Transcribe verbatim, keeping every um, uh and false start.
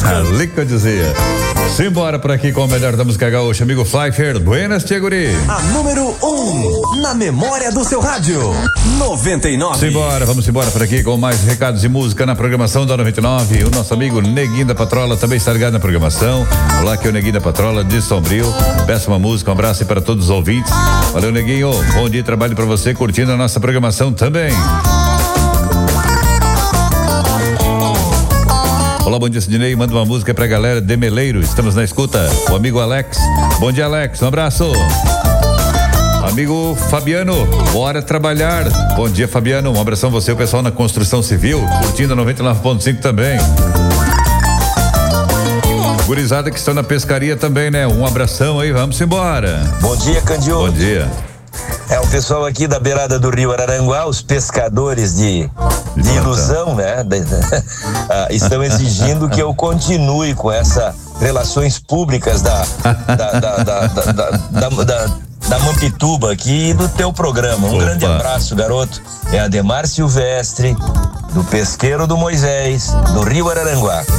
Ali que eu dizia. Simbora por aqui com o melhor da música gaúcha, amigo Flyfer. Buenas, tia guri. A número um, na memória do seu rádio, noventa e nove. Simbora, vamos embora por aqui com mais recados de música na programação da noventa e nove. O nosso amigo Neguinho da Patrola também está ligado na programação. Olá, que é o Neguinho da Patrola de Sombrio. Peço uma música, um abraço aí para todos os ouvintes. Valeu, Neguinho. Bom dia, trabalho para você, curtindo a nossa programação também. Olá, bom dia, Sidney. Manda uma música pra galera de Meleiro. Estamos na escuta. O amigo Alex. Bom dia, Alex. Um abraço. Amigo Fabiano, bora trabalhar. Bom dia, Fabiano. Um abração a você, o pessoal na construção civil, curtindo a noventa e nove ponto cinco também. Gurizada que estão na pescaria também, né? Um abração aí, vamos embora. Bom dia, Candido. Bom dia. É o pessoal aqui da beirada do Rio Araranguá, os pescadores de, de ilusão, né? ah, estão exigindo que eu continue com essa relações públicas da da da da, da, da, da, da, da Mampituba aqui e do teu programa. Um Opa. grande abraço, garoto. É Ademar Silvestre, do Pesqueiro do Moisés, do Rio Araranguá.